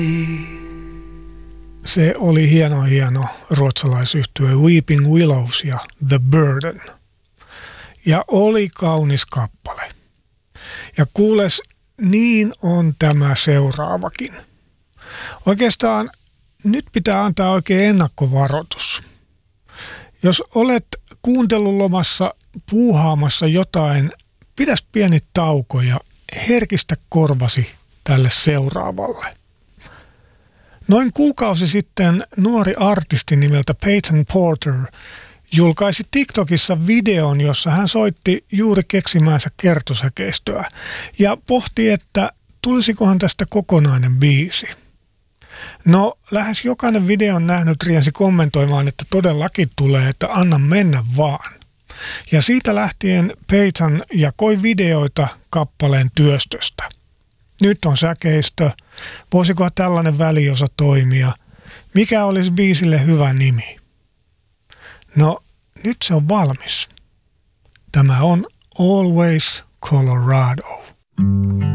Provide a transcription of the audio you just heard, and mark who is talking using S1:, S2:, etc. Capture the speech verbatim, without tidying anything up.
S1: Se oli hieno hieno ruotsalaisyhtye Weeping Willows ja The Burden. Ja oli kaunis kappale. Ja kuules, niin on tämä seuraavakin. Oikeastaan nyt pitää antaa oikein ennakkovaroitus. Jos olet kuuntelulomassa puuhaamassa jotain, pidäs pieni tauko ja herkistä korvasi tälle seuraavalle. Noin kuukausi sitten nuori artisti nimeltä Peyton Porter julkaisi TikTokissa videon, jossa hän soitti juuri keksimäänsä kertosäkeistöä ja pohti, että tulisikohan tästä kokonainen biisi. No, lähes jokainen videon nähnyt riensi kommentoimaan, että todellakin tulee, että anna mennä vaan. Ja siitä lähtien Peyton jakoi videoita kappaleen työstöstä. Nyt on säkeistö. Voisikohan tällainen väliosa toimia? Mikä olisi biisille hyvä nimi? No, nyt se on valmis. Tämä on Always Colorado.